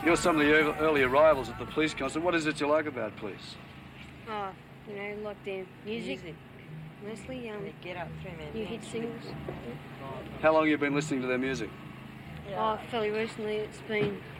You're some of the early arrivals at the Police concert. What is it you like about Police? Oh, you know, like their music. Mostly, Get Up, 3 Man new Band. hit singles. How long have you been listening to their music? Oh, fairly recently. It's been